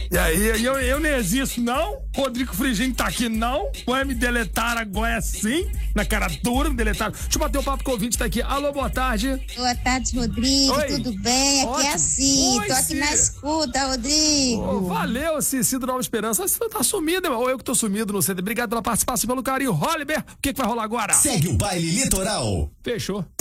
E aí, eu nem existo, não? Rodrigo Frigini tá aqui, não? Vai me deletar agora sim? Na cara dura, me deletaram. Deixa eu bater um papo com o ouvinte, tá aqui. Alô, boa tarde. Boa tarde, Rodrigo. Oi. Tudo bem? Aqui Ótimo. é assim. Oi, Tô aqui Ci. na escuta, Rodrigo. Oh, valeu, Cici do Nova Esperança. Você tá sumido, ou eu que tô sumido, não sei. Obrigado pela participação, pelo carinho. Holliber, o que vai rolar agora? Segue o baile litoral. Fechou.